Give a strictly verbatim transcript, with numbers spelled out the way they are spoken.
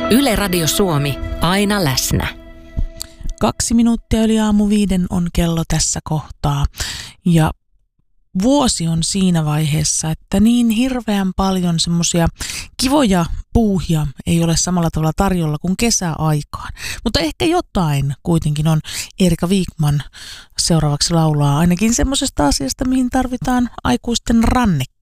Yle Radio Suomi, aina läsnä. Kaksi minuuttia yli aamu viiden on kello tässä kohtaa. Ja vuosi on siinä vaiheessa, että niin hirveän paljon semmoisia kivoja puuhia ei ole samalla tavalla tarjolla kuin kesäaikaan. Mutta ehkä jotain kuitenkin on. Erika Wikman seuraavaksi laulaa ainakin semmoisesta asiasta, mihin tarvitaan aikuisten ranne